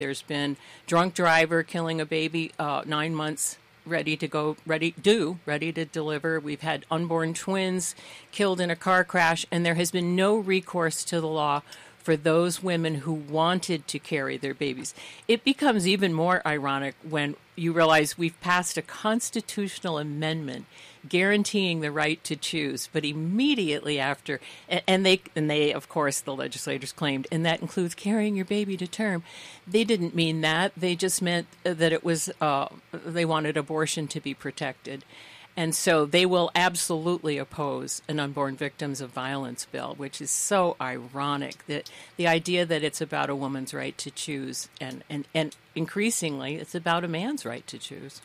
There's been drunk driver killing a baby 9 months ready to go, ready to deliver. We've had unborn twins killed in a car crash, and there has been no recourse to the law for those women who wanted to carry their babies. It becomes even more ironic when you realize we've passed a constitutional amendment guaranteeing the right to choose, but immediately after, and they of course, the legislators claimed, and that includes carrying your baby to term. They didn't mean that. They just meant that it was, they wanted abortion to be protected. And so they will absolutely oppose an unborn victims of violence bill, which is so ironic, that the idea that it's about a woman's right to choose, and increasingly it's about a man's right to choose.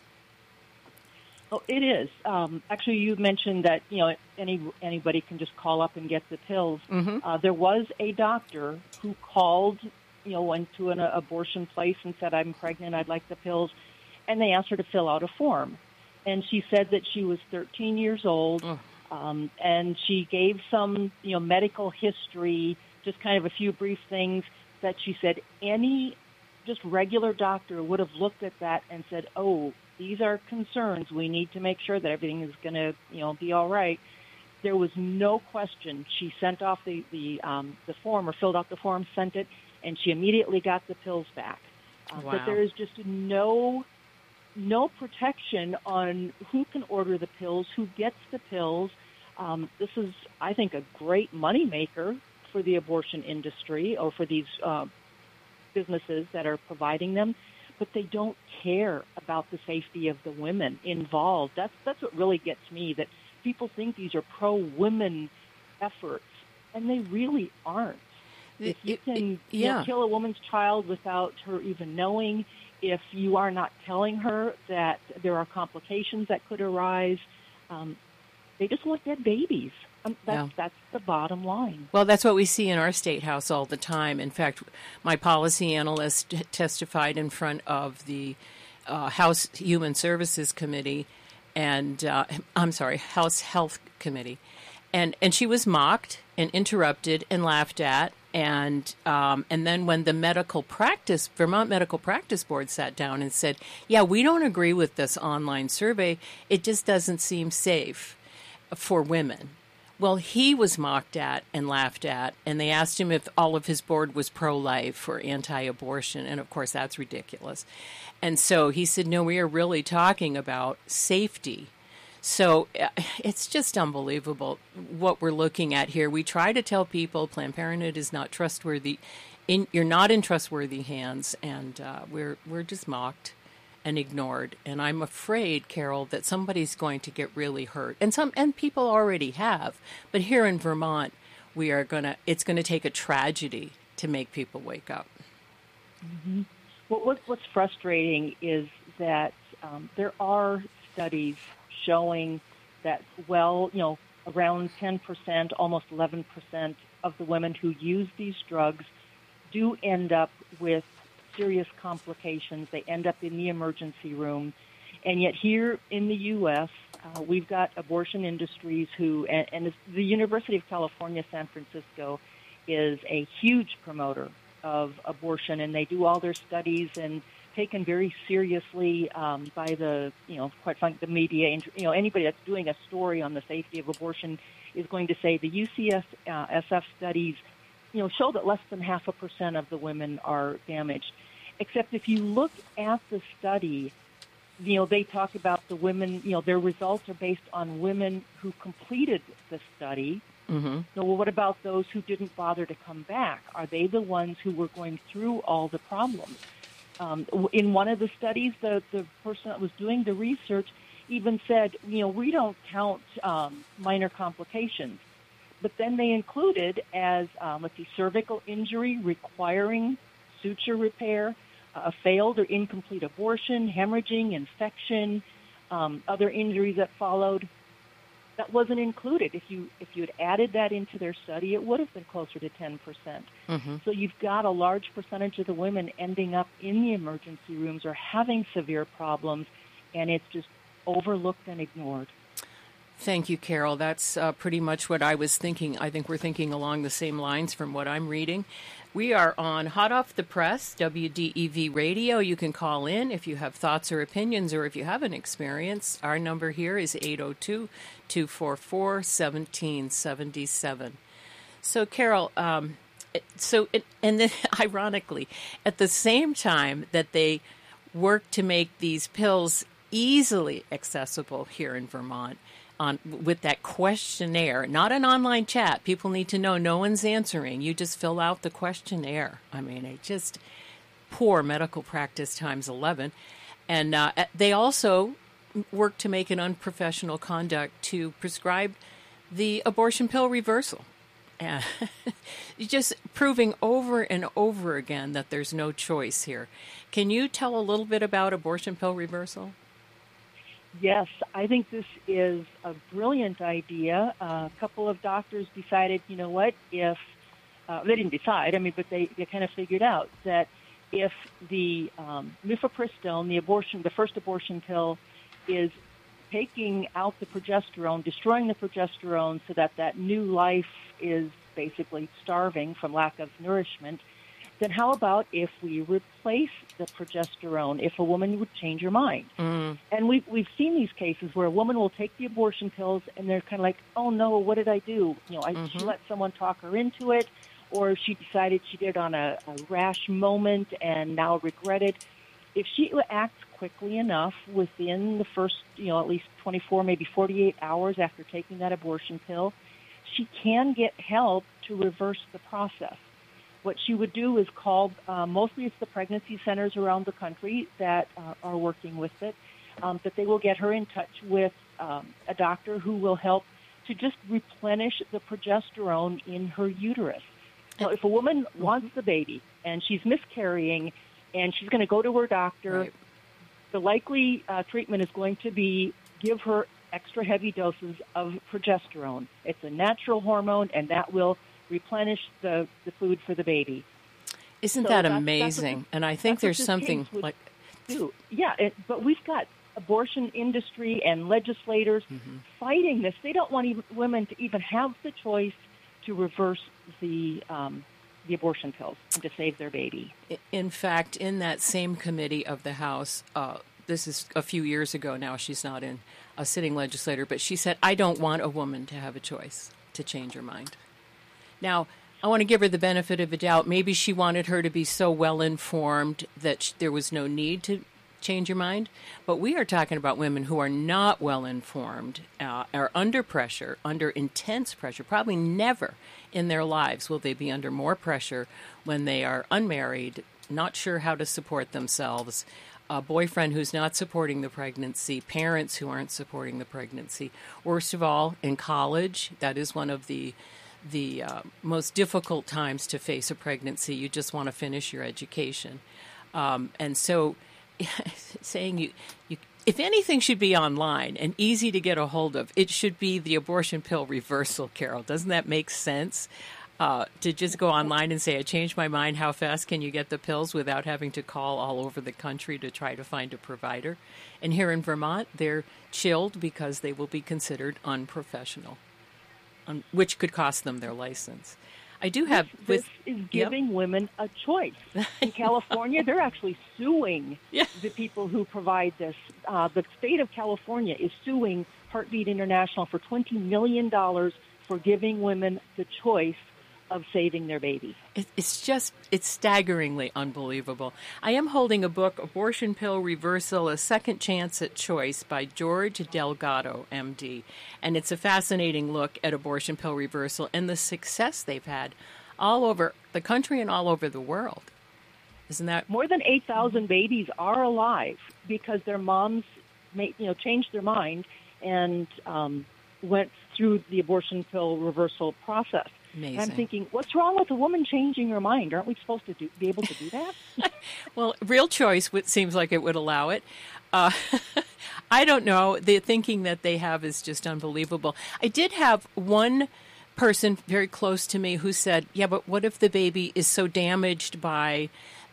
Oh, it is. Actually, you mentioned that anybody can just call up and get the pills. Mm-hmm. There was a doctor who called, went to an abortion place and said, "I'm pregnant. I'd like the pills," and they asked her to fill out a form. And she said that she was 13 years old, and she gave some, medical history, just kind of a few brief things that she said any just regular doctor would have looked at that and said, "Oh, these are concerns. We need to make sure that everything is going to, be all right." There was no question. She sent off the form, or filled out the form, sent it, and she immediately got the pills back. Wow. But there is just no protection on who can order the pills, who gets the pills. This is, I think, a great moneymaker for the abortion industry, or for these businesses that are providing them. But they don't care about the safety of the women involved. That's what really gets me, that people think these are pro-women efforts, and they really aren't. If you can kill a woman's child without her even knowing, if you are not telling her that there are complications that could arise, they just want dead babies. That's the bottom line. Well, that's what we see in our state house all the time. In fact, my policy analyst testified in front of the House Human Services Committee, and House Health Committee, and she was mocked and interrupted and laughed at. And then when the Vermont Medical Practice Board sat down and said, "Yeah, we don't agree with this online survey. It just doesn't seem safe for women." Well, he was mocked at and laughed at, and they asked him if all of his board was pro-life or anti-abortion, and of course that's ridiculous. And so he said, "No, we are really talking about safety." So it's just unbelievable what we're looking at here. We try to tell people Planned Parenthood is not trustworthy. You're not in trustworthy hands, and we're just mocked and ignored. And I'm afraid, Carol, that somebody's going to get really hurt, and people already have. But here in Vermont, it's going to take a tragedy to make people wake up. Mm-hmm. Well, what's frustrating is that there are studies showing that, around 10%, almost 11% of the women who use these drugs do end up with serious complications. They end up in the emergency room. And yet here in the U.S., we've got abortion industries and the University of California, San Francisco is a huge promoter of abortion, and they do all their studies and taken very seriously by the, quite frankly, the media. Anybody that's doing a story on the safety of abortion is going to say the UCSF studies, show that less than 0.5% of the women are damaged. Except if you look at the study, they talk about the women, their results are based on women who completed the study. Mm-hmm. So, well, what about those who didn't bother to come back? Are they the ones who were going through all the problems? In one of the studies, the person that was doing the research even said, we don't count minor complications. But then they included as, cervical injury requiring suture repair, a failed or incomplete abortion, hemorrhaging, infection, other injuries that followed. That wasn't included. If you had added that into their study, it would have been closer to 10%. Mm-hmm. So you've got a large percentage of the women ending up in the emergency rooms or having severe problems, and it's just overlooked and ignored. Thank you, Carol. That's pretty much what I was thinking. I think we're thinking along the same lines from what I'm reading. We are on Hot Off the Press, WDEV Radio. You can call in if you have thoughts or opinions, or if you have an experience. Our number here is 802-244-1777. So, Carol, and then ironically, at the same time that they work to make these pills easily accessible here in Vermont, with that questionnaire, not an online chat. People need to know no one's answering. You just fill out the questionnaire. I mean, it just poor medical practice times 11. And they also work to make an unprofessional conduct to prescribe the abortion pill reversal. Just proving over and over again that there's no choice here. Can you tell a little bit about abortion pill reversal? Yes, I think this is a brilliant idea. A couple of doctors decided, you know what, if they didn't decide, but they kind of figured out that if the mifepristone, the first abortion pill, is taking out the progesterone, destroying the progesterone so that new life is basically starving from lack of nourishment, then how about if we replace the progesterone, if a woman would change her mind? And we've seen these cases where a woman will take the abortion pills and they're kind of like, oh no, what did I do? She let someone talk her into it, or she decided she did it on a rash moment and now regretted. If she acts quickly enough within the first, at least 24, maybe 48 hours after taking that abortion pill, she can get help to reverse the process. What she would do is call, mostly it's the pregnancy centers around the country that are working with it, that they will get her in touch with a doctor who will help to just replenish the progesterone in her uterus. So if a woman wants the baby and she's miscarrying and she's going to go to her doctor, right, the likely treatment is going to be give her extra heavy doses of progesterone. It's a natural hormone, and that will replenish the food for the baby. Isn't that amazing? And I think there's something like... Yeah, but we've got abortion industry and legislators fighting this. They don't want women to even have the choice to reverse the abortion pills and to save their baby. In fact, in that same committee of the House, this is a few years ago now, she's not in a sitting legislator, but she said, I don't want a woman to have a choice to change her mind. Now, I want to give her the benefit of the doubt. Maybe she wanted her to be so well-informed that there was no need to change her mind. But we are talking about women who are not well-informed, are under pressure, under intense pressure. Probably never in their lives will they be under more pressure when they are unmarried, not sure how to support themselves, a boyfriend who's not supporting the pregnancy, parents who aren't supporting the pregnancy. Worst of all, in college, that is one of the most difficult times to face a pregnancy. You just want to finish your education. And so saying you, if anything should be online and easy to get a hold of, it should be the abortion pill reversal, Carol. Doesn't that make sense? To just go online and say, I changed my mind, how fast can you get the pills without having to call all over the country to try to find a provider? And here in Vermont, they're chilled because they will be considered unprofessional, which could cost them their license. I do have... This is giving women a choice. In California, they're actually suing the people who provide this. The state of California is suing Heartbeat International for $20 million for giving women the choice of saving their baby. It's staggeringly unbelievable. I am holding a book, Abortion Pill Reversal, A Second Chance at Choice by George Delgado, MD. And it's a fascinating look at abortion pill reversal and the success they've had all over the country and all over the world. Isn't that... More than 8,000 babies are alive because their moms changed their mind and went through the abortion pill reversal process. Amazing. I'm thinking, what's wrong with a woman changing her mind? Aren't we supposed to be able to do that? Well, Real Choice seems like it would allow it. I don't know. The thinking that they have is just unbelievable. I did have one person very close to me who said, yeah, but what if the baby is so damaged by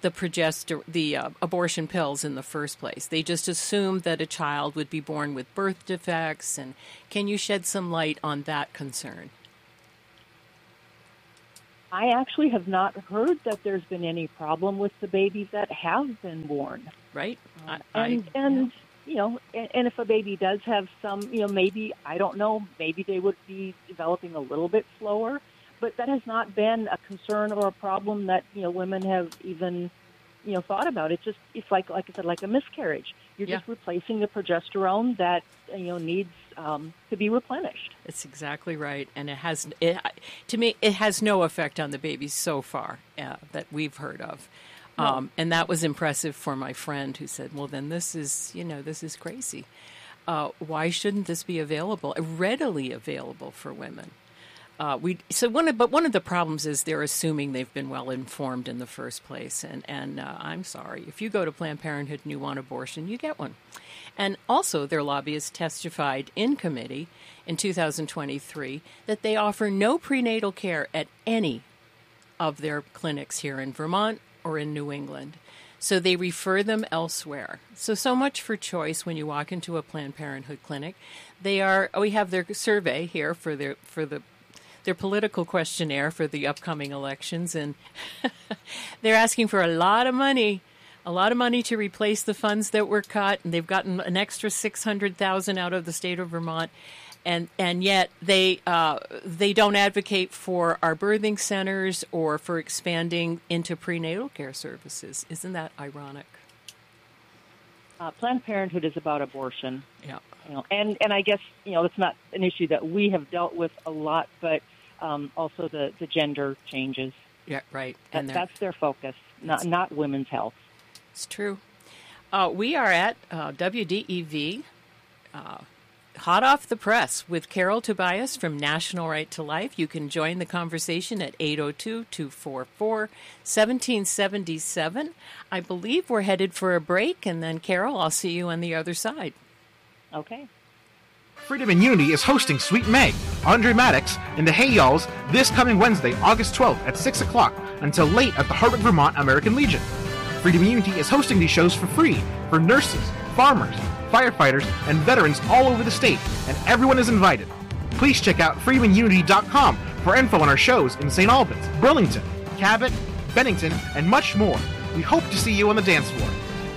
the abortion pills in the first place? They just assumed that a child would be born with birth defects. And can you shed some light on that concern? I actually have not heard that there's been any problem with the babies that have been born. Right. And if a baby does have some, maybe, I don't know, maybe they would be developing a little bit slower, but that has not been a concern or a problem that, women have even, thought about. It's like I said, like a miscarriage. You're just replacing the progesterone that, needs to be replenished. That's exactly right. And to me, it has no effect on the baby so far that we've heard of. And that was impressive for my friend who said, well, then this is crazy. Why shouldn't this be readily available for women? One of the problems is they're assuming they've been well informed in the first place. And I'm sorry, if you go to Planned Parenthood and you want abortion, you get one. And also, their lobbyists testified in committee in 2023 that they offer no prenatal care at any of their clinics here in Vermont or in New England. So they refer them elsewhere. So much for choice when you walk into a Planned Parenthood clinic. We have their survey here for their political questionnaire for the upcoming elections, and they're asking for a lot of money to replace the funds that were cut, and they've gotten an extra $600,000 out of the state of Vermont. And yet they don't advocate for our birthing centers or for expanding into prenatal care services. Isn't that ironic? Planned Parenthood is about abortion. Yeah. And I guess, it's not an issue that we have dealt with a lot, but also the gender changes. Yeah, right. And that's their focus, not women's health. It's true. We are at WDEV. Hot off the press with Carol Tobias from National Right to Life. You can join the conversation at 802-244-1777. I believe we're headed for a break, and then, Carol, I'll see you on the other side. Okay. Freedom and Unity is hosting Sweet May, Andre Maddox, and the Hey Y'alls this coming Wednesday, August 12th at 6 o'clock until late at the Hartwick, Vermont American Legion. Freedom and Unity is hosting these shows for free for nurses, farmers, firefighters, and veterans all over the state, and everyone is invited. Please check out freedomunity.com for info on our shows in St. Albans, Burlington, Cabot, Bennington, and much more. We hope to see you on the dance floor.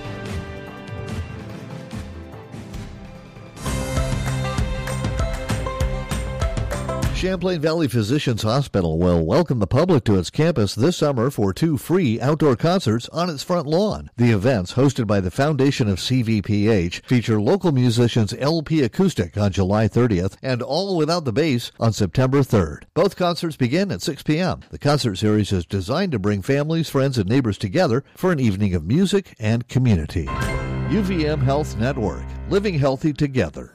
Champlain Valley Physicians Hospital will welcome the public to its campus this summer for 2 free outdoor concerts on its front lawn. The events, hosted by the Foundation of CVPH, feature local musicians LP Acoustic on July 30th and All Without the Bass on September 3rd. Both concerts begin at 6 p.m. The concert series is designed to bring families, friends, and neighbors together for an evening of music and community. UVM Health Network, living healthy together.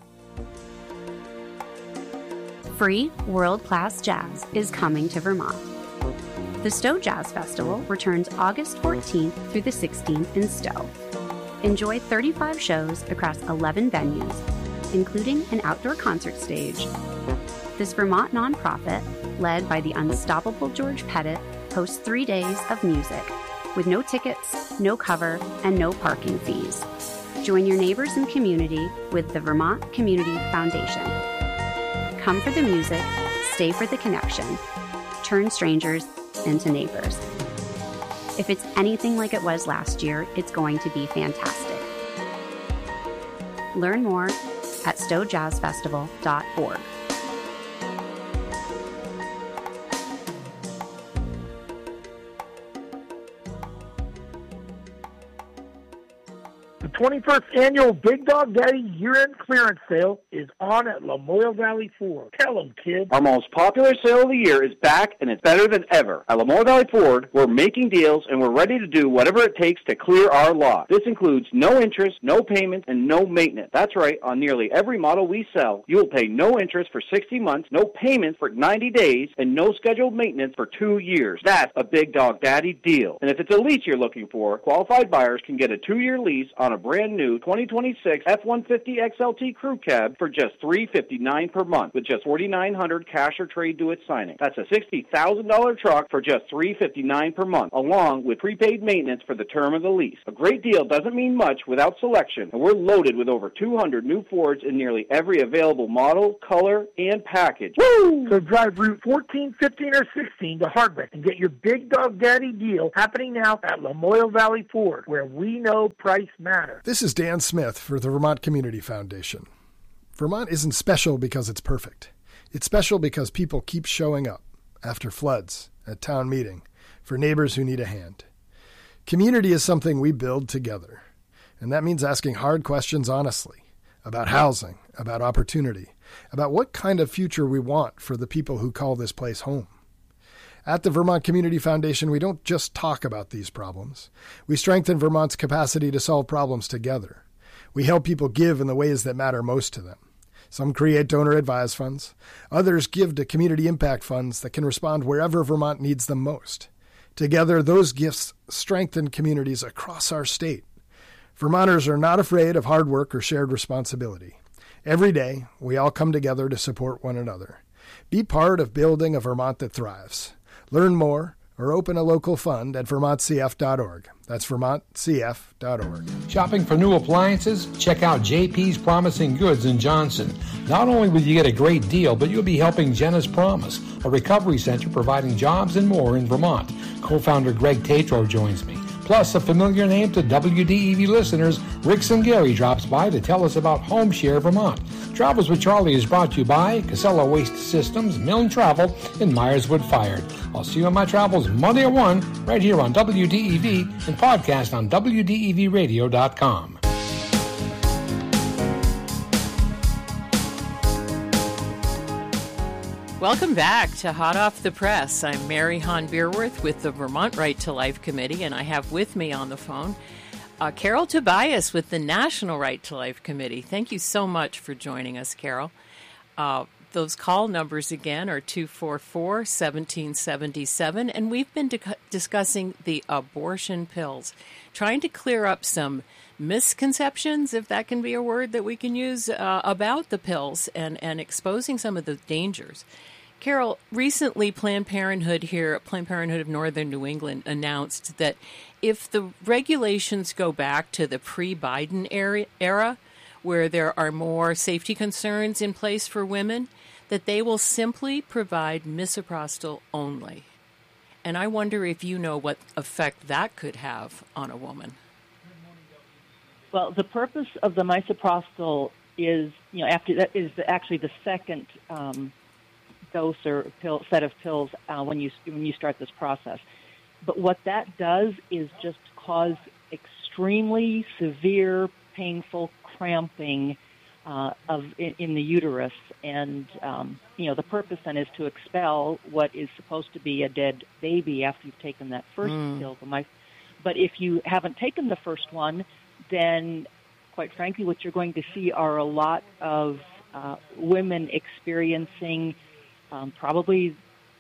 Free world-class jazz is coming to Vermont. The Stowe Jazz Festival returns August 14th through the 16th in Stowe. Enjoy 35 shows across 11 venues, including an outdoor concert stage. This Vermont nonprofit, led by the unstoppable George Pettit, hosts 3 days of music, with no tickets, no cover, and no parking fees. Join your neighbors and community with the Vermont Community Foundation. Come for the music, stay for the connection. Turn strangers into neighbors. If it's anything like it was last year, it's going to be fantastic. Learn more at stowejazzfestival.org. The 21st annual Big Dog Daddy year-end clearance sale is on at Lamoille Valley Ford. Tell them, kid. Our most popular sale of the year is back, and it's better than ever. At Lamoille Valley Ford, we're making deals, and we're ready to do whatever it takes to clear our lot. This includes no interest, no payments, and no maintenance. That's right, on nearly every model we sell, you will pay no interest for 60 months, no payments for 90 days, and no scheduled maintenance for 2 years. That's a Big Dog Daddy deal. And if it's a lease you're looking for, qualified buyers can get a 2-year lease on on a brand new 2026 F-150 XLT Crew Cab for just $359 per month with just $4,900 cash or trade due at signing. That's a $60,000 truck for just $359 per month, along with prepaid maintenance for the term of the lease. A great deal doesn't mean much without selection, and we're loaded with over 200 new Fords in nearly every available model, color, and package. Woo! So drive Route 14, 15, or 16 to Hardwick and get your Big Dog Daddy deal happening now at Lamoille Valley Ford, where we know price matters. This is Dan Smith for the Vermont Community Foundation. Vermont isn't special because it's perfect. It's special because people keep showing up after floods, at town meeting, for neighbors who need a hand. Community is something we build together, and that means asking hard questions honestly about housing, about opportunity, about what kind of future we want for the people who call this place home. At the Vermont Community Foundation, we don't just talk about these problems. We strengthen Vermont's capacity to solve problems together. We help people give in the ways that matter most to them. Some create donor-advised funds. Others give to community impact funds that can respond wherever Vermont needs them most. Together, those gifts strengthen communities across our state. Vermonters are not afraid of hard work or shared responsibility. Every day, we all come together to support one another. Be part of building a Vermont that thrives. Learn more or open a local fund at vermontcf.org. That's vermontcf.org. Shopping for new appliances? Check out JP's Promising Goods in Johnson. Not only will you get a great deal, but you'll be helping Jenna's Promise, a recovery center providing jobs and more in Vermont. Co-founder Greg Tatro joins me. Plus, a familiar name to WDEV listeners, Rick Singari drops by to tell us about Home Share Vermont. Travels with Charlie is brought to you by Casella Waste Systems, Milne Travel, and Myerswood Fired. I'll see you on my travels Monday at 1, right here on WDEV, and podcast on WDEVradio.com. Welcome back to Hot Off the Press. I'm Mary Hahn Beerworth with the Vermont Right to Life Committee, and I have with me on the phone Carol Tobias with the National Right to Life Committee. Thank you so much for joining us, Carol. Those call numbers again are 244-1777, and we've been discussing the abortion pills, trying to clear up some misconceptions, if that can be a word that we can use, about the pills and exposing some of the dangers. Carol, recently Planned Parenthood of Northern New England announced that if the regulations go back to the pre-Biden era, where there are more safety concerns in place for women, that they will simply provide misoprostol only. And I wonder if you know what effect that could have on a woman. Well, the purpose of the misoprostol is, after that is actually the second dose or set of pills when you start this process. But what that does is just cause extremely severe, painful cramping in the uterus, and the purpose then is to expel what is supposed to be a dead baby after you've taken that first pill. But if you haven't taken the first one, then quite frankly, what you're going to see are a lot of women experiencing probably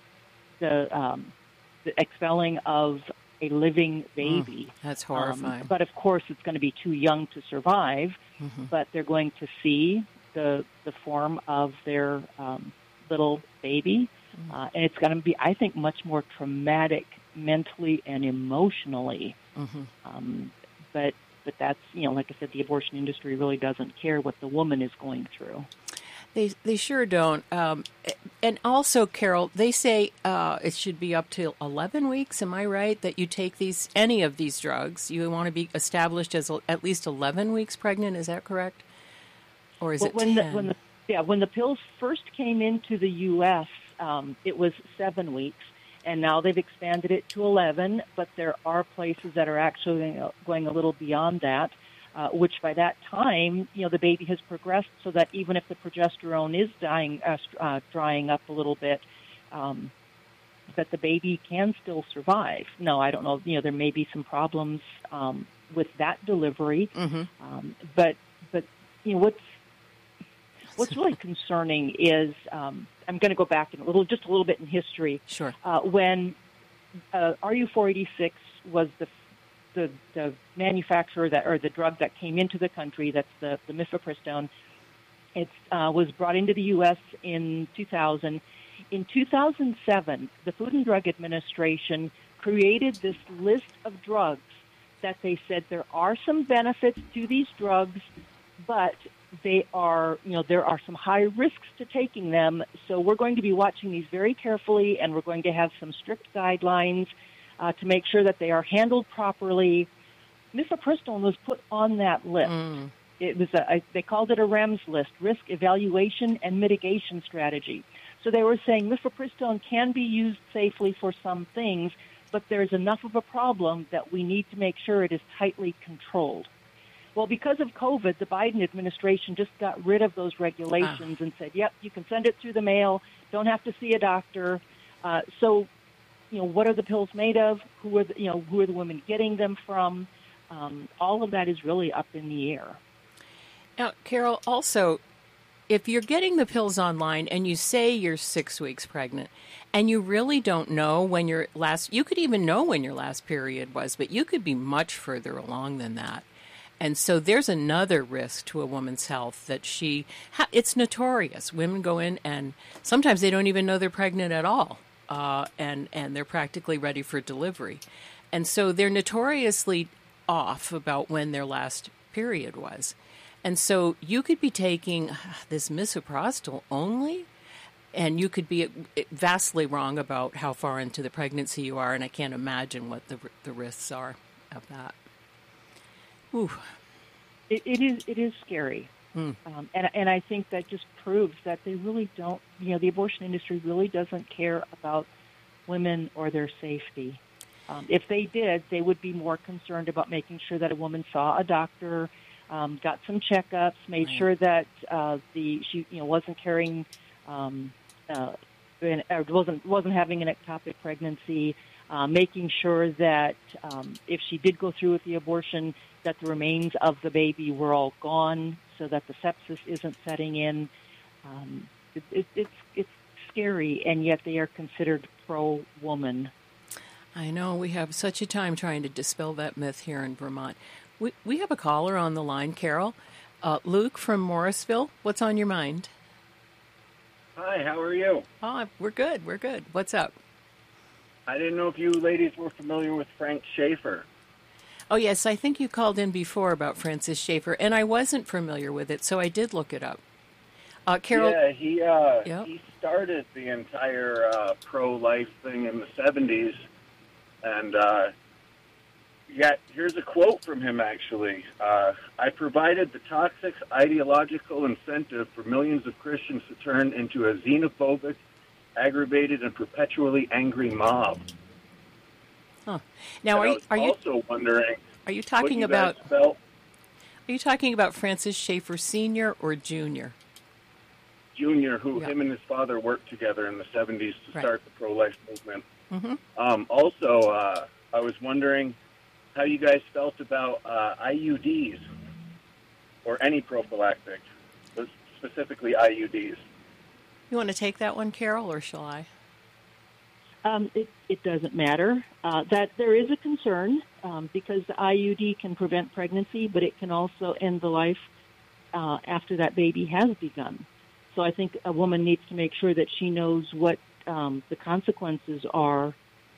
the expelling of a living baby. That's horrifying. But of course, it's going to be too young to survive. Mm-hmm. But they're going to see the form of their little baby, and it's going to be, I think, much more traumatic mentally and emotionally. Mm-hmm. But that's, like I said, the abortion industry really doesn't care what the woman is going through. They sure don't. And also, Carol, they say it should be up to 11 weeks. Am I right that you take any of these drugs? You want to be established as at least 11 weeks pregnant. Is that correct? Or is it 10? When the pills first came into the U.S., it was 7 weeks. And now they've expanded it to 11, but there are places that are actually going a little beyond that, which by that time, the baby has progressed so that even if the progesterone is drying up a little bit, that the baby can still survive. No, I don't know. There may be some problems with that delivery, but what's really concerning is I'm going to go back just a little bit in history. Sure. When RU-486 was the manufacturer or the drug that came into the country, that's the mifepristone. It was brought into the U.S. in 2000. In 2007, the Food and Drug Administration created this list of drugs that they said there are some benefits to these drugs, but there are some high risks to taking them. So we're going to be watching these very carefully, and we're going to have some strict guidelines to make sure that they are handled properly. Mifepristone was put on that list. It was they called it a REMS list, risk evaluation and mitigation strategy. So they were saying mifepristone can be used safely for some things, but there's enough of a problem that we need to make sure it is tightly controlled. Well, because of COVID, the Biden administration just got rid of those regulations and said, yep, you can send it through the mail, don't have to see a doctor. So, what are the pills made of? Who are the women getting them from? All of that is really up in the air. Now, Carol, also, if you're getting the pills online and you say you're 6 weeks pregnant and you really don't know when you could even know when your last period was, but you could be much further along than that. And so there's another risk to a woman's health that it's notorious. Women go in and sometimes they don't even know they're pregnant at all. And they're practically ready for delivery. And so they're notoriously off about when their last period was. And so you could be taking this misoprostol only, and you could be vastly wrong about how far into the pregnancy you are, and I can't imagine what the risks are of that. Ooh. It is scary. And I think that just proves that they really don't, the abortion industry really doesn't care about women or their safety. If they did, they would be more concerned about making sure that a woman saw a doctor, got some checkups, made sure that she wasn't carrying, or wasn't having an ectopic pregnancy, making sure that if she did go through with the abortion, that the remains of the baby were all gone, so that the sepsis isn't setting in. It's scary, and yet they are considered pro-woman. I know. We have such a time trying to dispel that myth here in Vermont. We have a caller on the line, Carol. Luke from Morrisville, what's on your mind? Hi, how are you? Oh, we're good. We're good. What's up? I didn't know if you ladies were familiar with Frank Schaeffer. Oh, yes, I think you called in before about Francis Schaeffer, and I wasn't familiar with it, so I did look it up. Carol? Yeah, he started the entire pro-life thing in the 70s, and here's a quote from him, actually. I provided the toxic ideological incentive for millions of Christians to turn into a xenophobic, aggravated, and perpetually angry mob. Huh. Now, are you also wondering? Are you talking about? Are you talking about Francis Schaeffer Sr. or Jr.? Jr., him and his father worked together in the 70s to start the pro-life movement. Mm-hmm. Also, I was wondering how you guys felt about IUDs or any prophylactic, but specifically IUDs. You want to take that one, Carol, or shall I? It doesn't matter. That there is a concern because the IUD can prevent pregnancy, but it can also end the life after that baby has begun. So I think a woman needs to make sure that she knows what the consequences are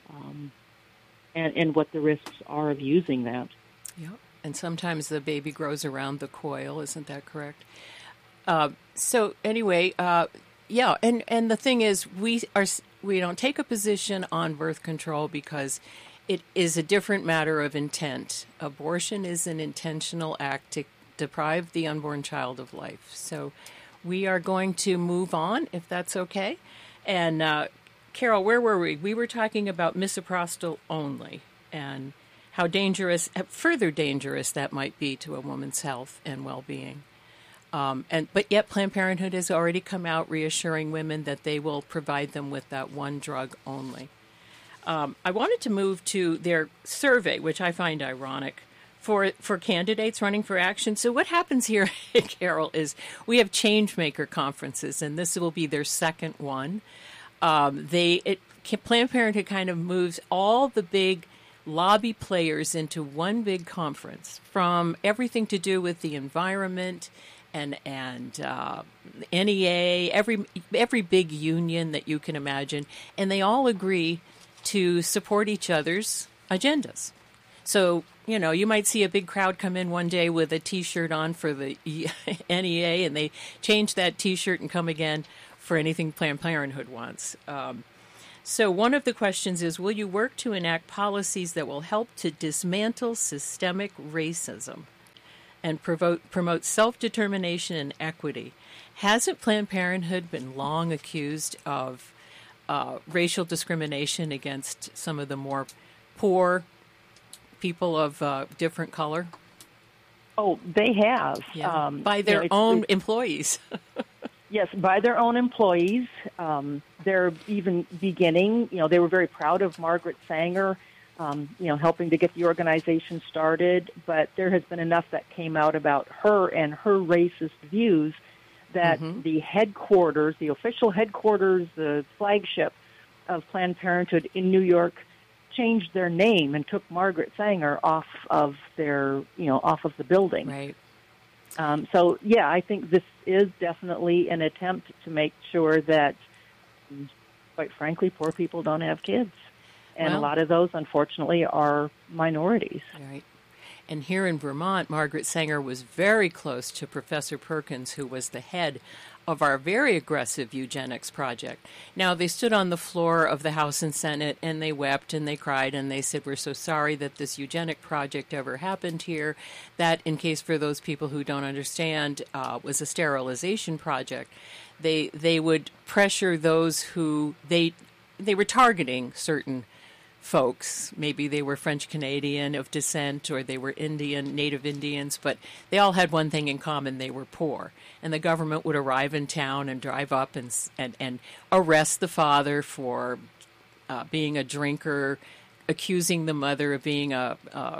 and what the risks are of using that. Yeah, and sometimes the baby grows around the coil. Isn't that correct? So anyway, yeah, and the thing is, we don't take a position on birth control because it is a different matter of intent. Abortion is an intentional act to deprive the unborn child of life. So we are going to move on, if that's okay. And Carol, where were we? We were talking about misoprostol only and how dangerous, further dangerous that might be to a woman's health and well-being. But yet Planned Parenthood has already come out reassuring women that they will provide them with that one drug only. I wanted to move to their survey, which I find ironic, for candidates running for action. So what happens here, Carol, is we have Changemaker conferences, and this will be their second one. Planned Parenthood kind of moves all the big lobby players into one big conference, from everything to do with the environment and NEA, every big union that you can imagine, and they all agree to support each other's agendas. So, you might see a big crowd come in one day with a T-shirt on for the NEA, and they change that T-shirt and come again for anything Planned Parenthood wants. So one of the questions is, will you work to enact policies that will help to dismantle systemic racism and promote self-determination and equity? Hasn't Planned Parenthood been long accused of racial discrimination against some of the more poor people of different color? Oh, they have. Yeah. By their own employees. Yes, by their own employees. They're even beginning, they were very proud of Margaret Sanger, helping to get the organization started, but there has been enough that came out about her and her racist views that the headquarters, the official headquarters, the flagship of Planned Parenthood in New York, changed their name and took Margaret Sanger off of off of the building. Right. So, I think this is definitely an attempt to make sure that, quite frankly, poor people don't have kids. And a lot of those, unfortunately, are minorities. Right. And here in Vermont, Margaret Sanger was very close to Professor Perkins, who was the head of our very aggressive eugenics project. Now, they stood on the floor of the House and Senate, and they wept and they cried, and they said, we're so sorry that this eugenic project ever happened here. That, in case for those people who don't understand, was a sterilization project. They would pressure those who they were targeting certain folks. Maybe they were French Canadian of descent, or they were Native Indians, but they all had one thing in common: they were poor. And the government would arrive in town and drive up and arrest the father for being a drinker, accusing the mother of being a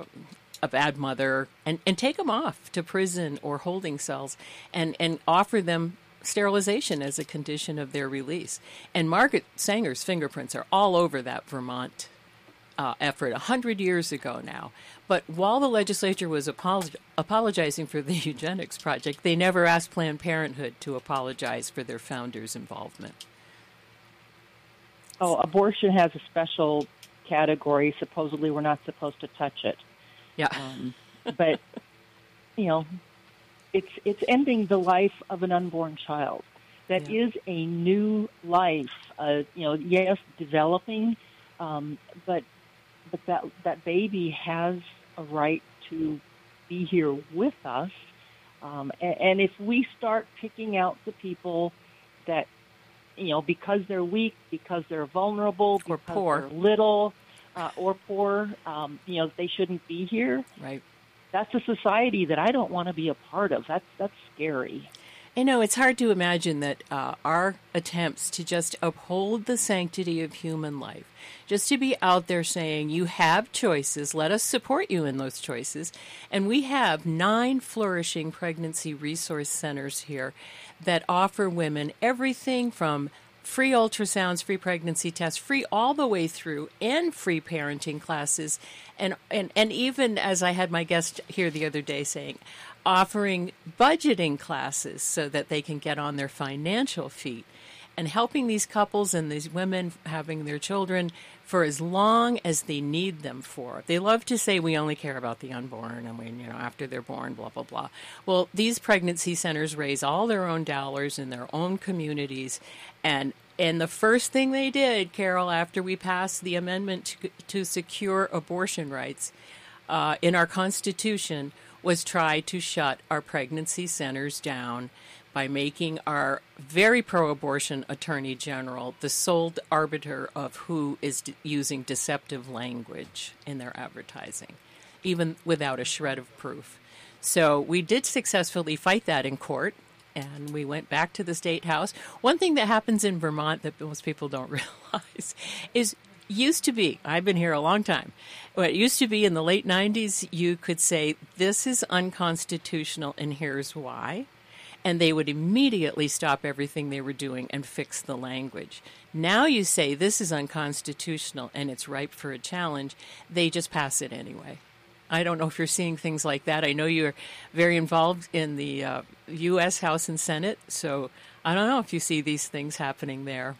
bad mother, and take them off to prison or holding cells, and offer them sterilization as a condition of their release. And Margaret Sanger's fingerprints are all over that Vermont effort 100 years ago now. But while the legislature was apologizing for the eugenics project, they never asked Planned Parenthood to apologize for their founders' involvement. Oh, abortion has a special category. Supposedly we're not supposed to touch it. Yeah. But, it's ending the life of an unborn child. That is a new life, yes, developing, but that baby has a right to be here with us. And if we start picking out the people that, because they're weak, because they're vulnerable, or because poor, they're little, or poor, they shouldn't be here. Right. That's a society that I don't want to be a part of. That's scary. It's hard to imagine that our attempts to just uphold the sanctity of human life, just to be out there saying, you have choices, let us support you in those choices. And we have 9 flourishing pregnancy resource centers here that offer women everything from free ultrasounds, free pregnancy tests, free all the way through, and free parenting classes. And even, as I had my guest here the other day saying, offering budgeting classes so that they can get on their financial feet, and helping these couples and these women having their children for as long as they need them for. They love to say we only care about the unborn and after they're born, blah, blah, blah. Well, these pregnancy centers raise all their own dollars in their own communities. And the first thing they did, Carol, after we passed the amendment to secure abortion rights in our Constitution, was try to shut our pregnancy centers down by making our very pro-abortion Attorney General the sole arbiter of who is using deceptive language in their advertising, even without a shred of proof. So we did successfully fight that in court, and we went back to the State House. One thing that happens in Vermont that most people don't realize is used to be, I've been here a long time, what it used to be in the late 90s, you could say, this is unconstitutional and here's why. and they would immediately stop everything they were doing and fix the language. Now you say this is unconstitutional and it's ripe for a challenge, they just pass it anyway. I don't know if you're seeing things like that. I know you're very involved in the U.S. House and Senate, so I don't know if you see these things happening there.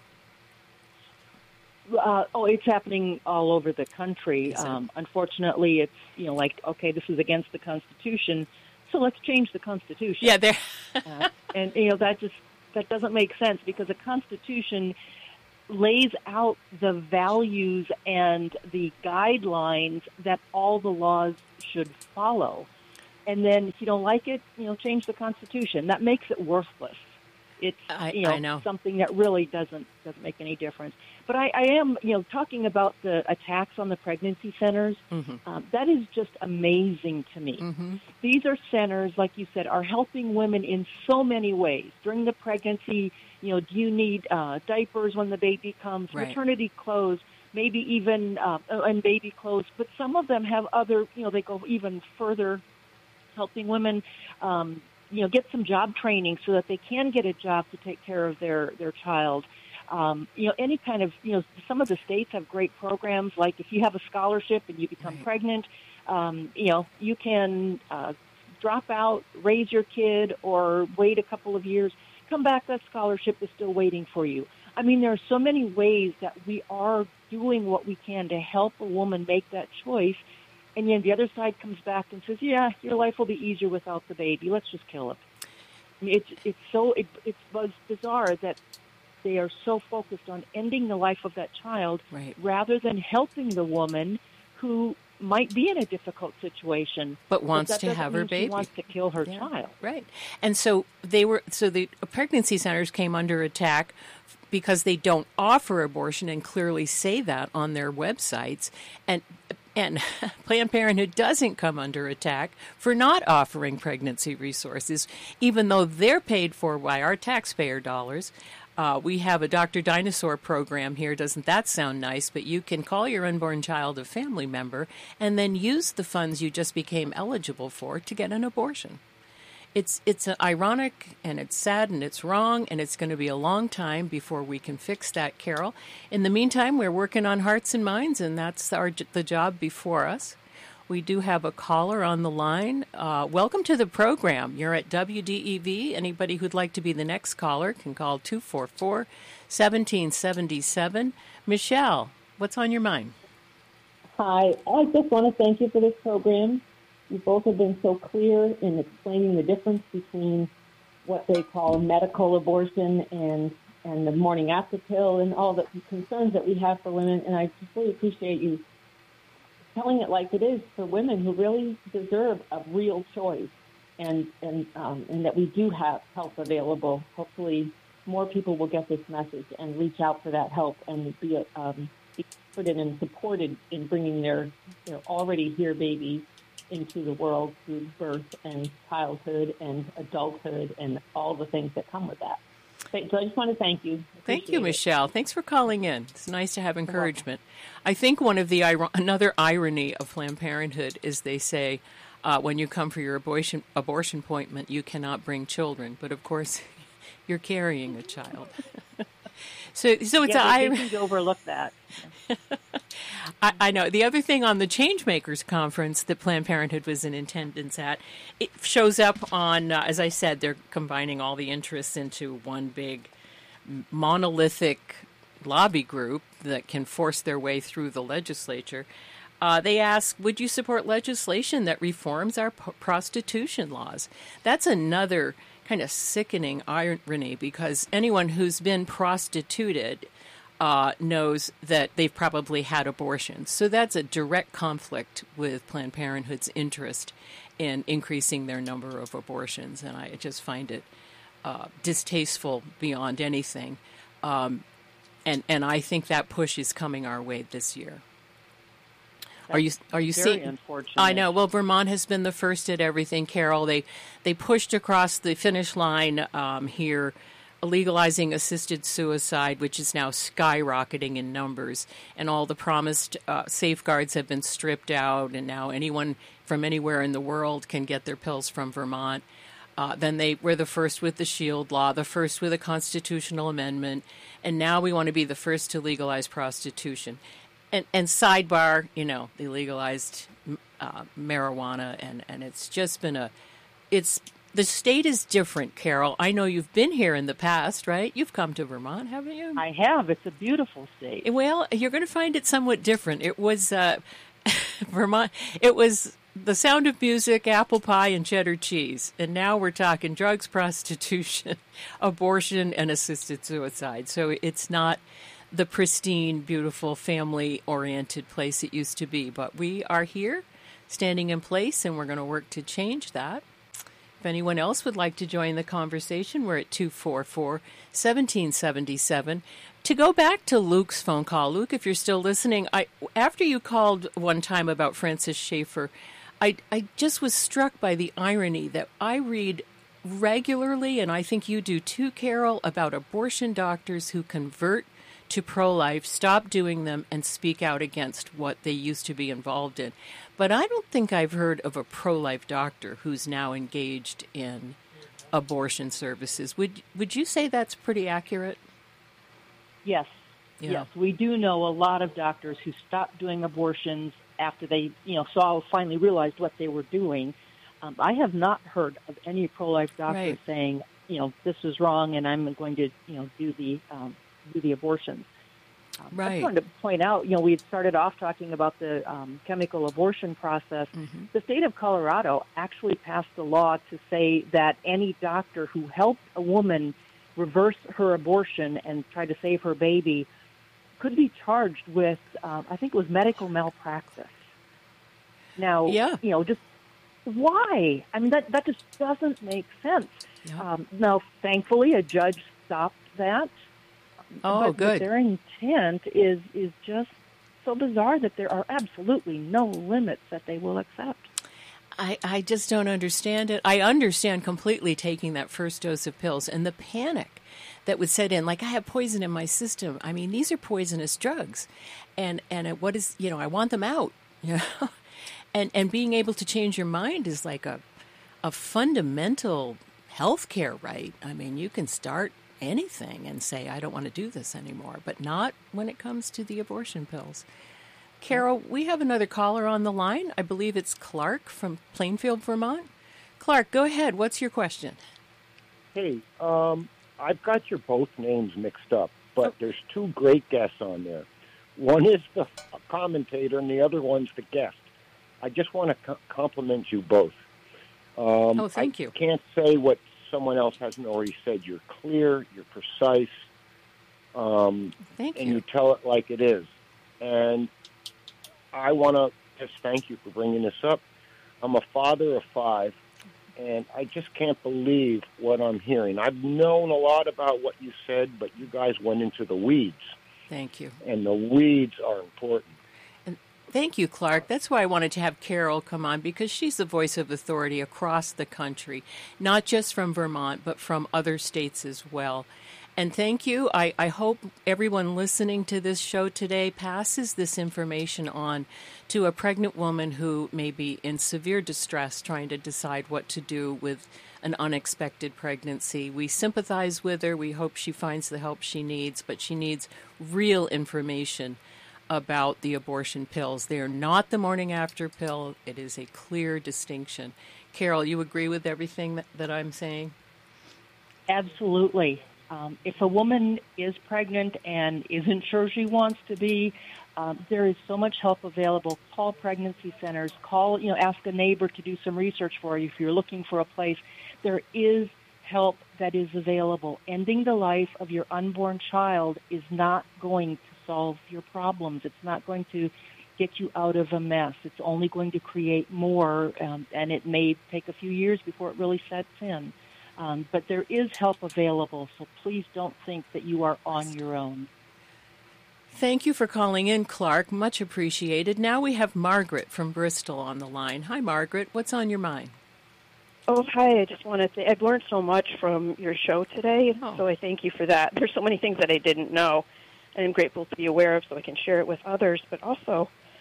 It's happening all over the country. Unfortunately, it's, like, okay, this is against the Constitution, so let's change the Constitution. Yeah, there. And that doesn't make sense, because the Constitution lays out the values and the guidelines that all the laws should follow. And then if you don't like it, change the Constitution. That makes it worthless. It's I know. Something that really doesn't make any difference. But I am talking about the attacks on the pregnancy centers. Mm-hmm. That is just amazing to me. Mm-hmm. These are centers, like you said, are helping women in so many ways during the pregnancy. Do you need diapers when the baby comes, right. maternity clothes, maybe even and baby clothes? But some of them have other. They go even further, helping women. Get some job training so that they can get a job to take care of their child. Any kind of, some of the states have great programs, like if you have a scholarship and you become right. pregnant, you can drop out, raise your kid, or wait a couple of years, come back, that scholarship is still waiting for you. I mean, there are so many ways that we are doing what we can to help a woman make that choice. And then the other side comes back and says, yeah, your life will be easier without the baby. Let's just kill it. I mean, it's bizarre that they are so focused on ending the life of that child right. rather than helping the woman who might be in a difficult situation but wants to have her baby. She wants to kill her child. Right. And so the pregnancy centers came under attack because they don't offer abortion and clearly say that on their websites. And Planned Parenthood doesn't come under attack for not offering pregnancy resources, even though they're paid for by our taxpayer dollars. We have a Dr. Dinosaur program here. Doesn't that sound nice? But you can call your unborn child a family member and then use the funds you just became eligible for to get an abortion. It's ironic, and it's sad, and it's wrong, and it's going to be a long time before we can fix that, Carol. In the meantime, we're working on hearts and minds, and that's the job before us. We do have a caller on the line. Welcome to the program. You're at WDEV. Anybody who'd like to be the next caller can call 244-1777. Michelle, what's on your mind? Hi. I just want to thank you for this program. You both have been so clear in explaining the difference between what they call medical abortion and the morning after pill and all the concerns that we have for women. And I just really appreciate you telling it like it is for women who really deserve a real choice, and that we do have help available. Hopefully more people will get this message and reach out for that help and be comforted and supported in bringing their already here babies into the world through birth and childhood and adulthood and all the things that come with that. So I just want to thank you. Thank you, Michelle. Thanks for calling in. It's nice to have encouragement. I think one of the another irony of Planned Parenthood is they say when you come for your abortion appointment, you cannot bring children. But, of course, you're carrying a child. So it's they seem to overlook that. I know. The other thing on the Changemakers Conference that Planned Parenthood was in attendance at, it shows up on, as I said, they're combining all the interests into one big monolithic lobby group that can force their way through the legislature. They ask, would you support legislation that reforms our prostitution laws? That's another kind of sickening irony, because anyone who's been prostituted knows that they've probably had abortions. So that's a direct conflict with Planned Parenthood's interest in increasing their number of abortions. And I just find it distasteful beyond anything. And I think that push is coming our way this year. Are you seeing? Unfortunate. I know. Well, Vermont has been the first at everything, Carol. They pushed across the finish line here, legalizing assisted suicide, which is now skyrocketing in numbers, and all the promised safeguards have been stripped out, and now anyone from anywhere in the world can get their pills from Vermont. Then they were the first with the Shield Law, the first with a constitutional amendment, and now we want to be the first to legalize prostitution. And sidebar, they legalized marijuana, and it's just been the state is different, Carol. I know you've been here in the past, right? You've come to Vermont, haven't you? I have. It's a beautiful state. Well, you're going to find it somewhat different. It was Vermont. It was The Sound of Music, apple pie, and cheddar cheese. And now we're talking drugs, prostitution, abortion, and assisted suicide. So it's not the pristine, beautiful, family-oriented place it used to be. But we are here, standing in place, and we're going to work to change that. If anyone else would like to join the conversation, we're at 244-1777. To go back to Luke's phone call, Luke, if you're still listening, after you called one time about Francis Schaeffer, I just was struck by the irony that I read regularly, and I think you do too, Carol, about abortion doctors who convert to pro-life, stop doing them, and speak out against what they used to be involved in. But I don't think I've heard of a pro-life doctor who's now engaged in abortion services. Would you say that's pretty accurate? Yes. Yeah. Yes. We do know a lot of doctors who stopped doing abortions after they, finally realized what they were doing. I have not heard of any pro-life doctor saying, this is wrong and I'm going to, do the abortions. I just wanted to point out, we started off talking about the chemical abortion process. Mm-hmm. The state of Colorado actually passed a law to say that any doctor who helped a woman reverse her abortion and try to save her baby could be charged with, I think it was medical malpractice. Now, just why? I mean, that just doesn't make sense. Yeah. Now, thankfully, a judge stopped that. But good. Their intent is just so bizarre that there are absolutely no limits that they will accept. I just don't understand it. I understand completely taking that first dose of pills and the panic that would set in. Like, I have poison in my system. I mean, these are poisonous drugs. And what is, I want them out. And being able to change your mind is like a fundamental healthcare right. I mean, you can start anything and say, I don't want to do this anymore, but not when it comes to the abortion pills. Carol, we have another caller on the line. I believe it's Clark from Plainfield, Vermont. Clark, go ahead. What's your question? Hey, I've got your both names mixed up, but there's two great guests on there. One is the commentator and the other one's the guest. I just want to compliment you both. Thank you. I can't say what someone else hasn't already said. You're clear, you're precise, Thank you. And you tell it like it is. And I want to just thank you for bringing this up. I'm a father of 5, and I just can't believe what I'm hearing. I've known a lot about what you said, but you guys went into the weeds. Thank you. And the weeds are important. Thank you, Clark. That's why I wanted to have Carol come on, because she's the voice of authority across the country, not just from Vermont, but from other states as well. And thank you. I hope everyone listening to this show today passes this information on to a pregnant woman who may be in severe distress trying to decide what to do with an unexpected pregnancy. We sympathize with her. We hope she finds the help she needs, but she needs real information about the abortion pills. They are not the morning after pill. It is a clear distinction. Carol, you agree with everything that I'm saying? Absolutely. If a woman is pregnant and isn't sure she wants to be, there is so much help available. Call pregnancy centers. Ask a neighbor to do some research for you if you're looking for a place. There is help that is available. Ending the life of your unborn child is not going to solve your problems. It's not going to get you out of a mess. It's only going to create more, and it may take a few years before it really sets in. But there is help available, so please don't think that you are on your own. Thank you for calling in, Clark. Much appreciated. Now we have Margaret from Bristol on the line. Hi, Margaret. What's on your mind? Oh, hi. I just want to say I've learned so much from your show today, so I thank you for that. There's so many things that I didn't know, and I'm grateful to be aware of so I can share it with others. But also,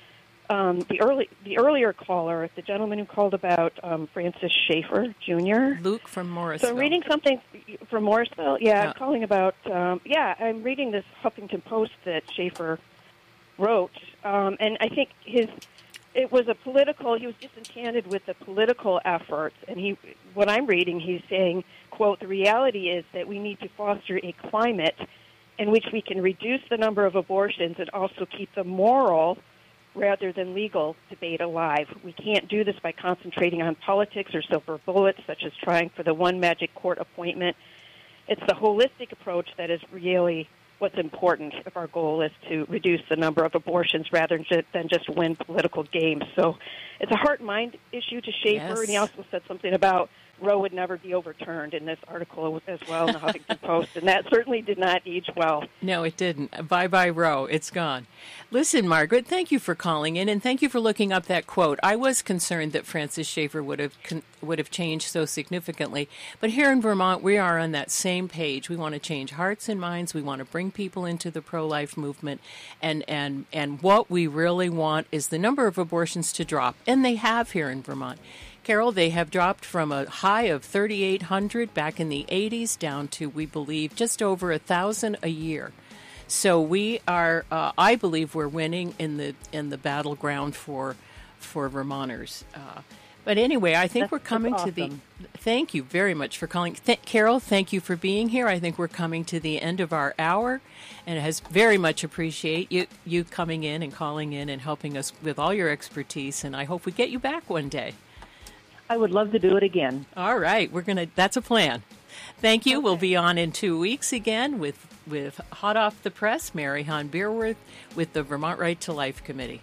the earlier caller, the gentleman who called about Francis Schaeffer Jr. Luke from Morrisville. So I'm reading something from Morrisville. Yeah, Yeah. I'm calling about. I'm reading this Huffington Post that Schaeffer wrote, and I think it was a political. He was disenchanted with the political efforts, and what I'm reading, he's saying, quote, "The reality is that we need to foster a climate in which we can reduce the number of abortions and also keep the moral rather than legal debate alive. We can't do this by concentrating on politics or silver bullets, such as trying for the one magic court appointment. It's the holistic approach that is really what's important if our goal is to reduce the number of abortions rather than just win political games." So it's a heart and mind issue to Schaeffer, Yes. and he also said something about Roe would never be overturned in this article as well in the Huffington Post, and that certainly did not age well. No, it didn't. Bye-bye, Roe. It's gone. Listen, Margaret, thank you for calling in, and thank you for looking up that quote. I was concerned that Francis Schaeffer would have changed so significantly, but here in Vermont, we are on that same page. We want to change hearts and minds. We want to bring people into the pro-life movement, and what we really want is the number of abortions to drop, and they have here in Vermont. Carol, they have dropped from a high of 3,800 back in the 80s down to, we believe, just over 1,000 a year. So we are, I believe, we're winning in the battleground for Vermonters. But anyway, I think we're coming to the. Thank you very much for calling, Carol. Thank you for being here. I think we're coming to the end of our hour, and it has very much appreciate you coming in and calling in and helping us with all your expertise. And I hope we get you back one day. I would love to do it again. All right, that's a plan. Thank you. Okay. We'll be on in 2 weeks again with hot off the press, Mary Hahn Beerworth with the Vermont Right to Life Committee.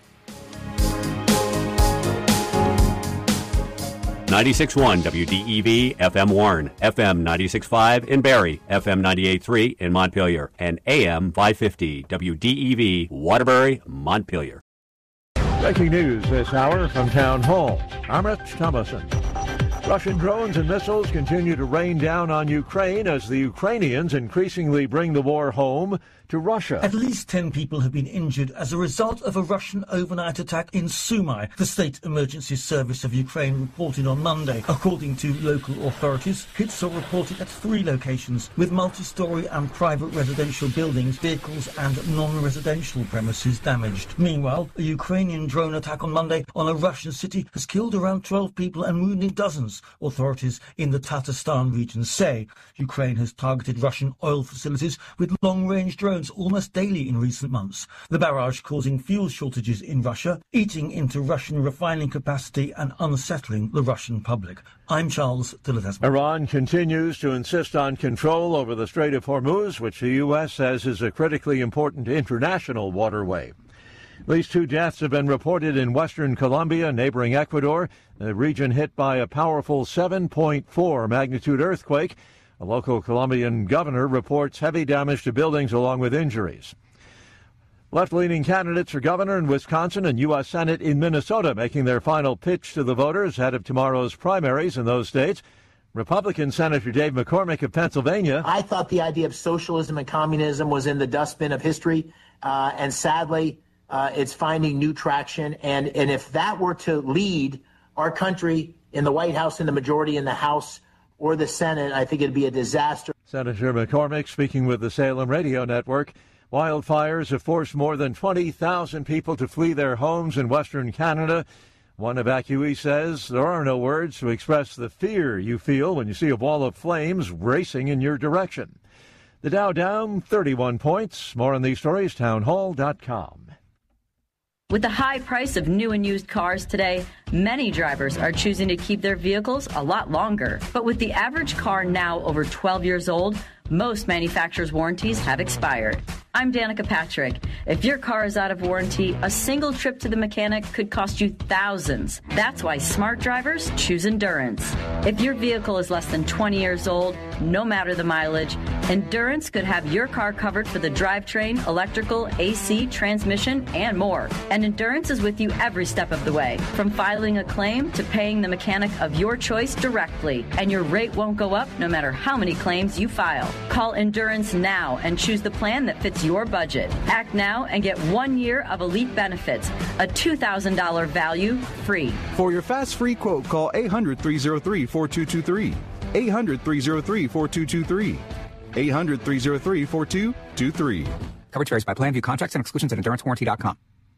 96.1 WDEV FM Warren, FM 96.5 in Barrie, FM 98.3 in Montpelier, and AM 550 WDEV Waterbury, Montpelier. Breaking news this hour from Town Hall. I'm Rich Thomason. Russian drones and missiles continue to rain down on Ukraine as the Ukrainians increasingly bring the war home to Russia. At least 10 people have been injured as a result of a Russian overnight attack in Sumy, the State Emergency Service of Ukraine reported on Monday. According to local authorities, hits are reported at 3 locations, with multi-storey and private residential buildings, vehicles and non-residential premises damaged. Meanwhile, a Ukrainian drone attack on Monday on a Russian city has killed around 12 people and wounded dozens, authorities in the Tatarstan region say. Ukraine has targeted Russian oil facilities with long-range drones almost daily in recent months. The barrage causing fuel shortages in Russia, eating into Russian refining capacity and unsettling the Russian public. I'm Charles Dillett. Iran continues to insist on control over the Strait of Hormuz, which the U.S. says is a critically important international waterway. At least 2 deaths have been reported in western Colombia, neighboring Ecuador, the region hit by a powerful 7.4 magnitude earthquake. A local Colombian governor reports heavy damage to buildings along with injuries. Left-leaning candidates for governor in Wisconsin and U.S. Senate in Minnesota making their final pitch to the voters ahead of tomorrow's primaries in those states. Republican Senator Dave McCormick of Pennsylvania. I thought the idea of socialism and communism was in the dustbin of history, and sadly, it's finding new traction. And if that were to lead our country in the White House, in the majority in the House or the Senate, I think it'd be a disaster. Senator McCormick speaking with the Salem Radio Network. Wildfires have forced more than 20,000 people to flee their homes in Western Canada. One evacuee says there are no words to express the fear you feel when you see a wall of flames racing in your direction. The Dow down 31 points. More on these stories, townhall.com. With the high price of new and used cars today, many drivers are choosing to keep their vehicles a lot longer. But with the average car now over 12 years old, most manufacturers' warranties have expired. I'm Danica Patrick. If your car is out of warranty, a single trip to the mechanic could cost you thousands. That's why smart drivers choose Endurance. If your vehicle is less than 20 years old, no matter the mileage, Endurance could have your car covered for the drivetrain, electrical, AC, transmission, and more. And Endurance is with you every step of the way, from filing a claim to paying the mechanic of your choice directly. And your rate won't go up no matter how many claims you file. Call Endurance now and choose the plan that fits your budget. Act now and get 1 year of elite benefits, a $2,000 value free. For your fast free quote, call 800-303-4223. 800-303-4223. 800-303-4223. Coverage varies by plan. View contracts and exclusions at endurancewarranty.com.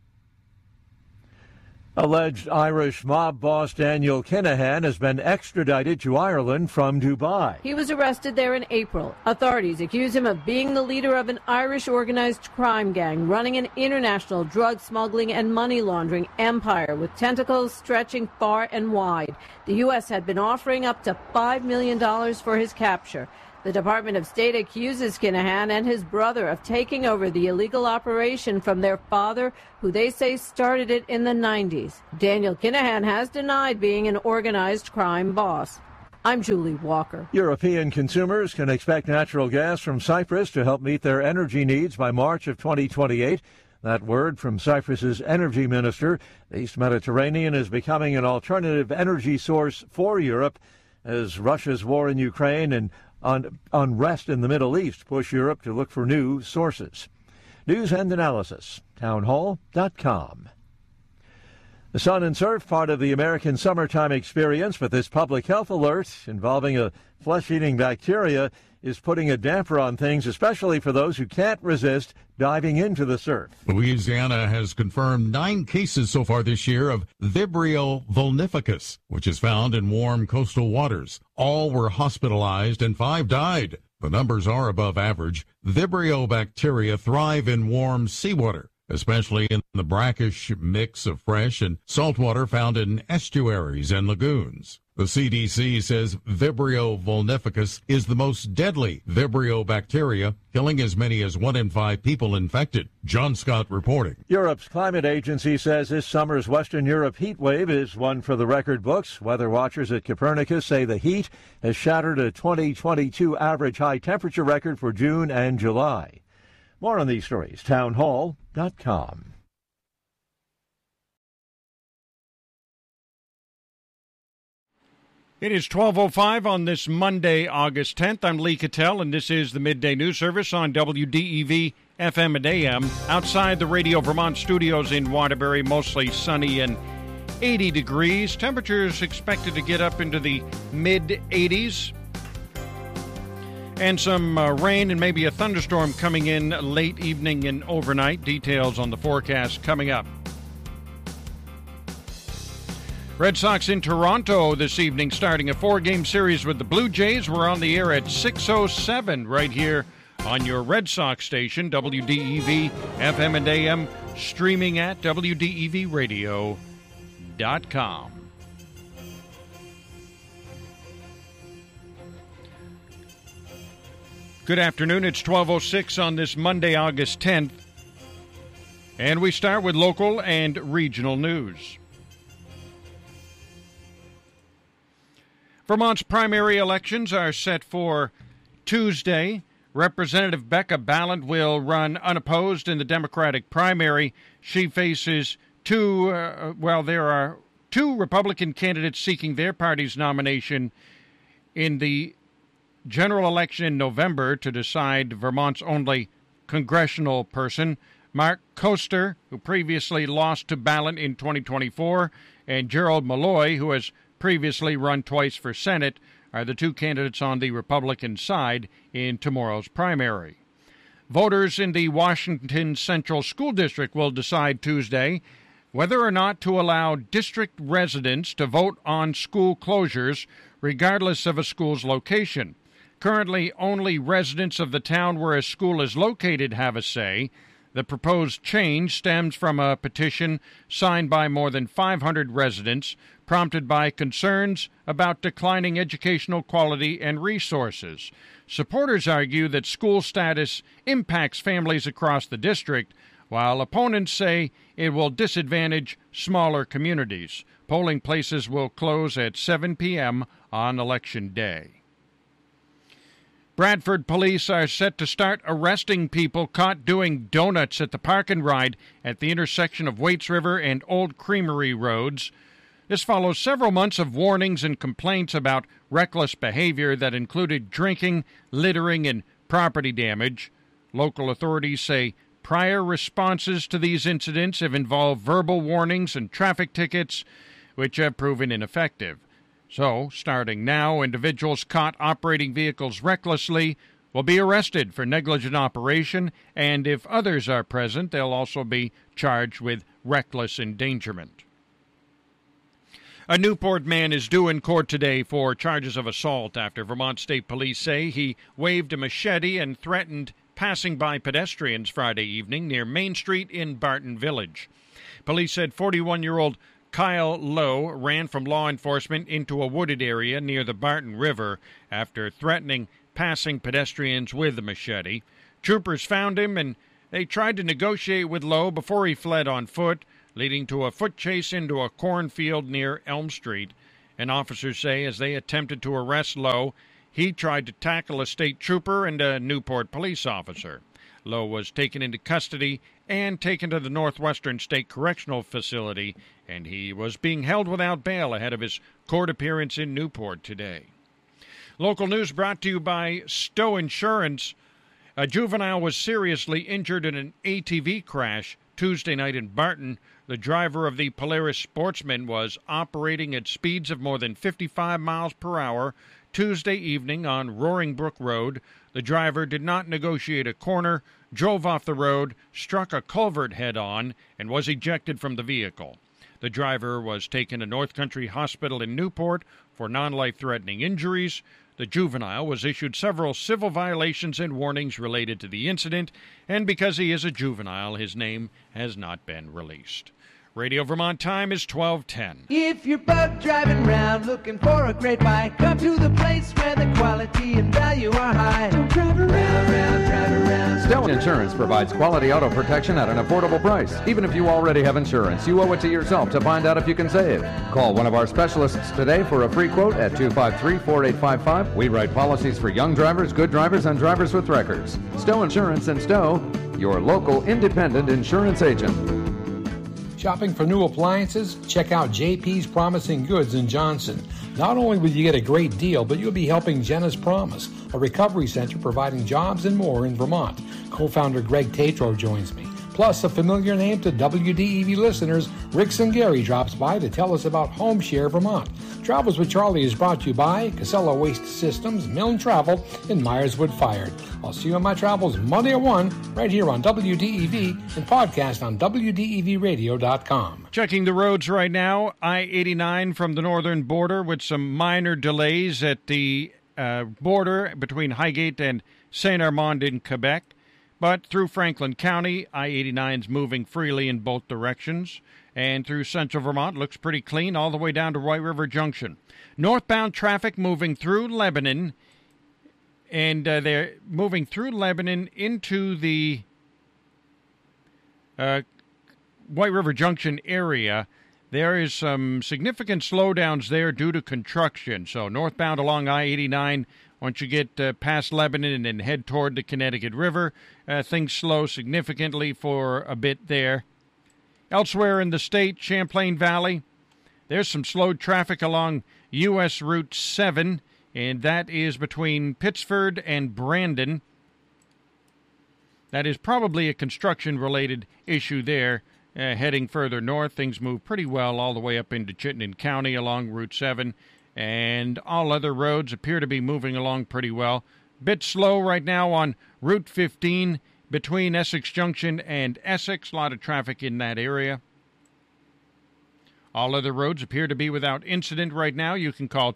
Alleged Irish mob boss Daniel Kinahan has been extradited to Ireland from Dubai. He was arrested there in April. Authorities accuse him of being the leader of an Irish organized crime gang running an international drug smuggling and money laundering empire with tentacles stretching far and wide. The U.S. had been offering up to $5 million for his capture. The Department of State accuses Kinahan and his brother of taking over the illegal operation from their father, who they say started it in the 90s. Daniel Kinahan has denied being an organized crime boss. I'm Julie Walker. European consumers can expect natural gas from Cyprus to help meet their energy needs by March of 2028. That word from Cyprus's energy minister. The East Mediterranean is becoming an alternative energy source for Europe as Russia's war in Ukraine and unrest in the Middle East push Europe to look for new sources. News and analysis, townhall.com. The sun and surf, part of the American summertime experience, but this public health alert involving a flesh-eating bacteria is putting a damper on things, especially for those who can't resist diving into the surf. Louisiana has confirmed 9 cases so far this year of Vibrio vulnificus, which is found in warm coastal waters. All were hospitalized and 5 died. The numbers are above average. Vibrio bacteria thrive in warm seawater, especially in the brackish mix of fresh and salt water found in estuaries and lagoons. The CDC says Vibrio vulnificus is the most deadly Vibrio bacteria, killing as many as 1 in 5 people infected. John Scott reporting. Europe's climate agency says this summer's Western Europe heat wave is one for the record books. Weather watchers at Copernicus say the heat has shattered a 2022 average high temperature record for June and July. More on these stories, townhall.com. It is 12:05 on this Monday, August 10th. I'm Lee Cattell, and this is the Midday News Service on WDEV FM and AM. Outside the Radio Vermont studios in Waterbury, mostly sunny and 80 degrees. Temperatures expected to get up into the mid-80s. And some rain and maybe a thunderstorm coming in late evening and overnight. Details on the forecast coming up. Red Sox in Toronto this evening, starting a 4-game series with the Blue Jays. We're on the air at 6:07 right here on your Red Sox station, WDEV FM and AM, streaming at WDEVradio.com. Good afternoon. It's 12:06 on this Monday, August 10th. And we start with local and regional news. Vermont's primary elections are set for Tuesday. Representative Becca Ballant will run unopposed in the Democratic primary. She faces there are 2 Republican candidates seeking their party's nomination in the general election in November to decide Vermont's only congressional person. Mark Koster, who previously lost to Ballant in 2024, and Gerald Malloy, who has previously run twice for Senate, are the 2 candidates on the Republican side in tomorrow's primary. Voters in the Washington Central School District will decide Tuesday whether or not to allow district residents to vote on school closures regardless of a school's location. Currently, only residents of the town where a school is located have a say. The proposed change stems from a petition signed by more than 500 residents, prompted by concerns about declining educational quality and resources. Supporters argue that school status impacts families across the district, while opponents say it will disadvantage smaller communities. Polling places will close at 7 p.m. on Election Day. Bradford police are set to start arresting people caught doing donuts at the Park and Ride at the intersection of Waits River and Old Creamery roads. This follows several months of warnings and complaints about reckless behavior that included drinking, littering, and property damage. Local authorities say prior responses to these incidents have involved verbal warnings and traffic tickets, which have proven ineffective. So, starting now, individuals caught operating vehicles recklessly will be arrested for negligent operation, and if others are present, they'll also be charged with reckless endangerment. A Newport man is due in court today for charges of assault after Vermont State Police say he waved a machete and threatened passing by pedestrians Friday evening near Main Street in Barton Village. Police said 41-year-old Kyle Lowe ran from law enforcement into a wooded area near the Barton River after threatening passing pedestrians with a machete. Troopers found him and they tried to negotiate with Lowe before he fled on foot, leading to a foot chase into a cornfield near Elm Street. And officers say as they attempted to arrest Lowe, he tried to tackle a state trooper and a Newport police officer. Lowe was taken into custody and taken to the Northwestern State Correctional Facility, and he was being held without bail ahead of his court appearance in Newport today. Local news brought to you by Stowe Insurance. A juvenile was seriously injured in an ATV crash Tuesday night in Barton. The driver of the Polaris Sportsman was operating at speeds of more than 55 miles per hour Tuesday evening on Roaring Brook Road. The driver did not negotiate a corner, drove off the road, struck a culvert head-on, and was ejected from the vehicle. The driver was taken to North Country Hospital in Newport for non-life-threatening injuries. The juvenile was issued several civil violations and warnings related to the incident, and because he is a juvenile, his name has not been released. Radio Vermont time is 12:10. If you're bug driving around looking for a great bike, come to the place where the quality and value are high. Don't drive around, drive around. Stowe Insurance provides quality auto protection at an affordable price. Even if you already have insurance, you owe it to yourself to find out if you can save. Call one of our specialists today for a free quote at 253-4855. We write policies for young drivers, good drivers, and drivers with records. Stowe Insurance in Stowe, your local independent insurance agent. Shopping for new appliances? Check out JP's Promising Goods in Johnson. Not only will you get a great deal, but you'll be helping Jenna's Promise, a recovery center providing jobs and more in Vermont. Co-founder Greg Tatro joins me. Plus, a familiar name to WDEV listeners, Rick Singeri drops by to tell us about Home Share Vermont. Travels with Charlie is brought to you by Casella Waste Systems, Milne Travel, and Myers Wood Fired. I'll see you on my travels Monday at 1, right here on WDEV, and podcast on WDEVradio.com. Checking the roads right now, I-89 from the northern border with some minor delays at the border between Highgate and Saint Armand in Quebec. But through Franklin County, I-89's moving freely in both directions. And through central Vermont, looks pretty clean all the way down to White River Junction. Northbound traffic moving through Lebanon, and they're moving through Lebanon into the White River Junction area. There is some significant slowdowns there due to construction. So northbound along I-89, once you get past Lebanon and head toward the Connecticut River, things slow significantly for a bit there. Elsewhere in the state, Champlain Valley, there's some slowed traffic along U.S. Route 7, and that is between Pittsford and Brandon. That is probably a construction-related issue there. Heading further north, things move pretty well all the way up into Chittenden County along Route 7, and all other roads appear to be moving along pretty well. Bit slow right now on Route 15 between Essex Junction and Essex. A lot of traffic in that area. All other roads appear to be without incident right now. You can call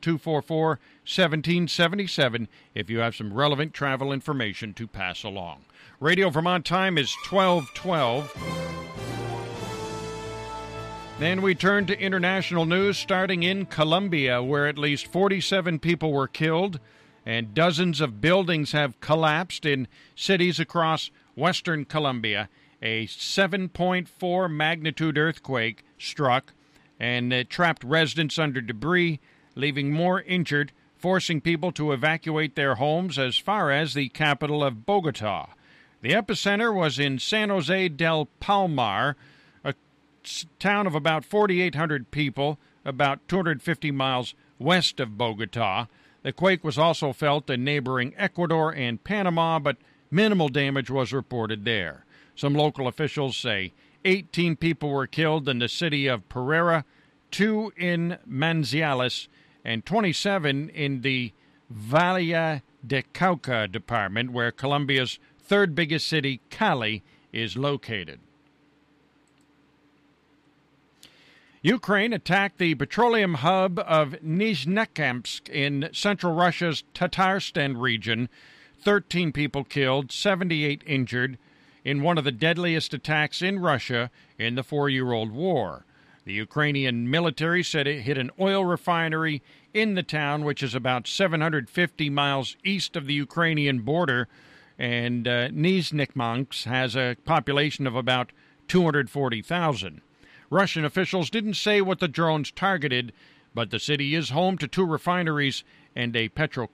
244-1777 if you have some relevant travel information to pass along. Radio Vermont time is 12:12. Then we turn to international news, starting in Colombia, where at least 47 people were killed and dozens of buildings have collapsed in cities across western Colombia. A 7.4 magnitude earthquake struck and it trapped residents under debris, leaving more injured. forcing people to evacuate their homes as far as the capital of Bogota. The epicenter was in San Jose del Palmar, a town of about 4,800 people, about 250 miles west of Bogota. The quake was also felt in neighboring Ecuador and Panama, but minimal damage was reported there. Some local officials say 18 people were killed in the city of Pereira, 2 in Manizales, and 27 in the Valle de Cauca department, where Colombia's third biggest city, Cali, is located. Ukraine attacked the petroleum hub of Nizhnekamsk in central Russia's Tatarstan region. 13 people killed, 78 injured, in one of the deadliest attacks in Russia in the 4-year-old war. The Ukrainian military said it hit an oil refinery in the town, which is about 750 miles east of the Ukrainian border, and Nizhnekamsk has a population of about 240,000. Russian officials didn't say what the drones targeted, but the city is home to 2 refineries and a petrochemical